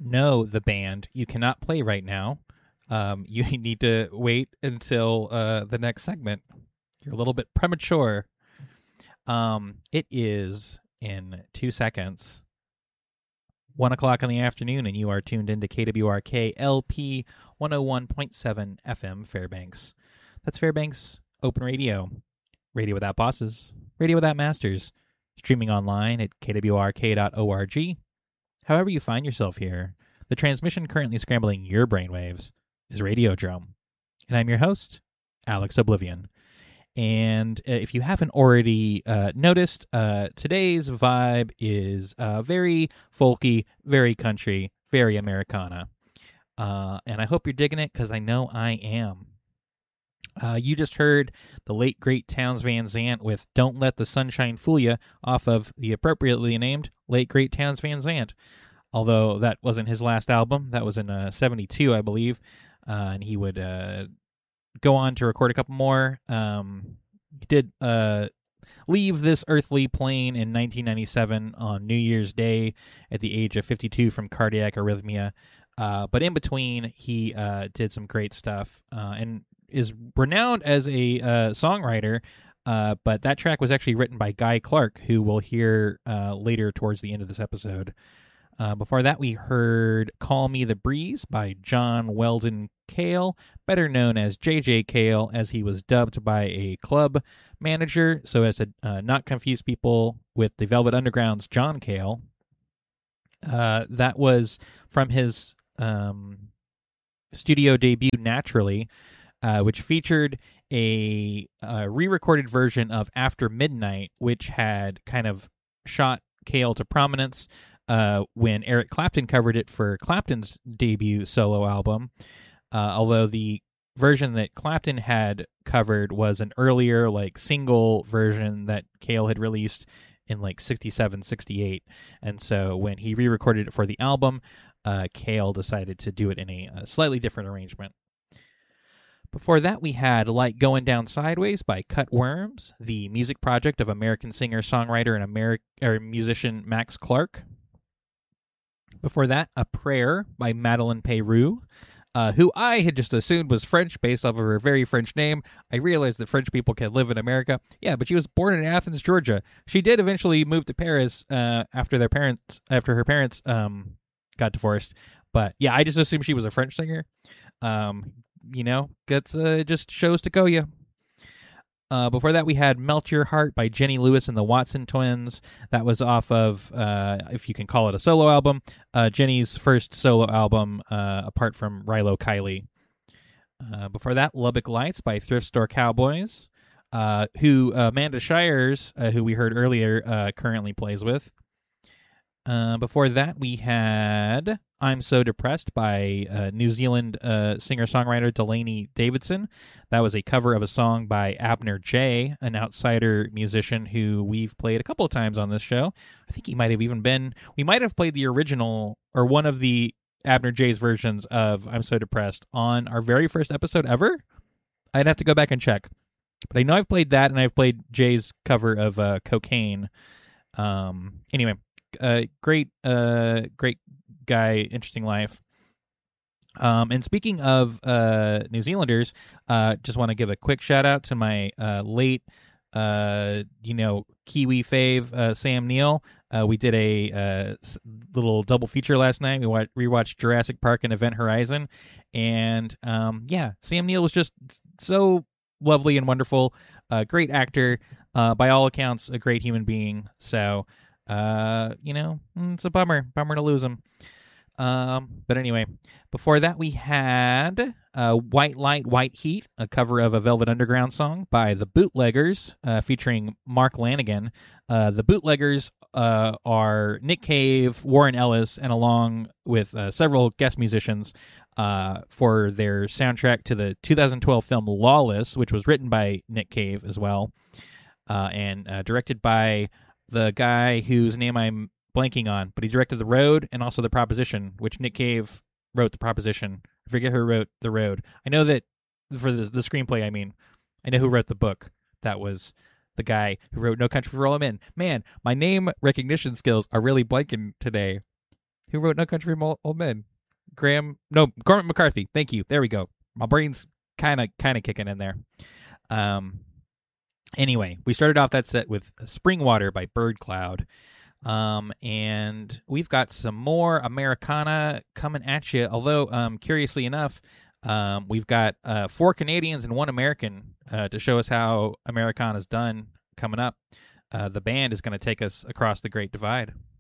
No, the band, you cannot play right now. You need to wait until the next segment. You're a little bit premature. It is in 2 seconds, 1 o'clock in the afternoon, and you are tuned into KWRK LP 101.7 FM Fairbanks. That's Fairbanks Open Radio. Radio without bosses, radio without masters. Streaming online at kwrk.org. However you find yourself here, the transmission currently scrambling your brainwaves is Radiodrome. And I'm your host, Alex Oblivion. And if you haven't already noticed, today's vibe is very folky, very country, very Americana. And I hope you're digging it, because I know I am. You just heard the late, great Townes Van Zandt with Don't Let the Sunshine Fool Ya off of the appropriately named late, great Townes Van Zandt. Although that wasn't his last album. That was in 72, I believe. And he would go on to record a couple more. He did leave this earthly plane in 1997 on New Year's Day at the age of 52 from cardiac arrhythmia. But in between, he did some great stuff and is renowned as a songwriter. But that track was actually written by Guy Clark, who we'll hear later towards the end of this episode. Before that, we heard Call Me the Breeze by John Weldon Cale, better known as J.J. Cale, as he was dubbed by a club manager, so as to not confuse people with the Velvet Underground's John Cale. That was from his studio debut, Naturally, which featured a re-recorded version of After Midnight, which had kind of shot Cale to prominence when Eric Clapton covered it for Clapton's debut solo album, although the version that Clapton had covered was an earlier single version that Cale had released in 67, 68. And so when he re-recorded it for the album, Cale decided to do it in a slightly different arrangement. Before that, we had Like Going Down Sideways by Cut Worms, the music project of American singer-songwriter and musician Max Clark. Before that, A Prayer by Madeleine Peyroux, who I had just assumed was French based off of her very French name. I realized that French people can live in America. Yeah, but she was born in Athens, Georgia. She did eventually move to Paris after her parents got divorced. But yeah, I just assumed she was a French singer. That's just shows to go you. Before that, we had Melt Your Heart by Jenny Lewis and the Watson Twins. That was off of, if you can call it a solo album, Jenny's first solo album, apart from Rilo Kiley. Before that, Lubbock Lights by Thrift Store Cowboys, who Amanda Shires, who we heard earlier, currently plays with. Before that, we had I'm So Depressed by New Zealand singer-songwriter Delaney Davidson. That was a cover of a song by Abner J., an outsider musician who we've played a couple of times on this show. I think he might have even we might have played the original or one of the Abner J.'s versions of I'm So Depressed on our very first episode ever. I'd have to go back and check. But I know I've played that, and I've played Jay's cover of Cocaine. Anyway. Great guy, interesting life. And speaking of New Zealanders, just want to give a quick shout out to my late, Kiwi fave, Sam Neill. We did a little double feature last night. We rewatched Jurassic Park and Event Horizon, and Sam Neill was just so lovely and wonderful. Great actor, by all accounts, a great human being. So. It's a bummer to lose him. But anyway, before that we had White Light, White Heat, a cover of a Velvet Underground song by The Bootleggers, featuring Mark Lanigan. The Bootleggers are Nick Cave, Warren Ellis, and along with several guest musicians for their soundtrack to the 2012 film Lawless, which was written by Nick Cave as well, and directed by the guy whose name I'm blanking on, but he directed The Road and also The Proposition, which Nick Cave wrote The Proposition. I forget who wrote The Road. I know that for the screenplay, I know who wrote the book. That was the guy who wrote No Country for Old Men. Man, my name recognition skills are really blanking today. Who wrote No Country for Old Men? Cormac McCarthy. Thank you. There we go. My brain's kind of kicking in there. Anyway, we started off that set with Spring Water by Bird Cloud. And we've got some more Americana coming at you. Although, curiously enough, we've got 4 Canadians and 1 American to show us how Americana's done coming up. The band is going to take us across the Great Divide.